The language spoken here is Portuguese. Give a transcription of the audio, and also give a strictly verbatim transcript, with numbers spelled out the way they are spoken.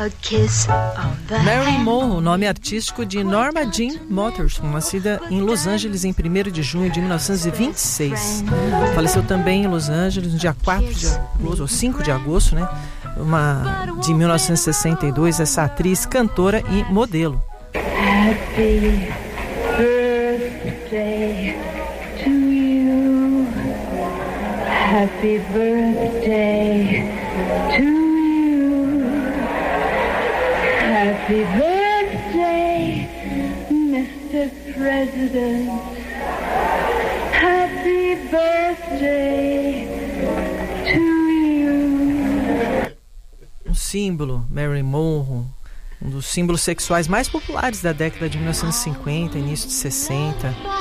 Marilyn Monroe, nome artístico de Norma Jean Motherson, nascida em Los Angeles em primeiro de junho de mil novecentos e vinte e seis. Faleceu também em Los Angeles no dia quatro de agosto, ou cinco de agosto, né? Uma, de mil novecentos e sessenta e dois, essa atriz, cantora e modelo. Happy birthday to you. Happy birthday to you. Happy birthday, mister President. Happy birthday to you. Um símbolo, Marilyn Monroe, um dos símbolos sexuais mais populares da década de mil novecentos e cinquenta, início de sessenta.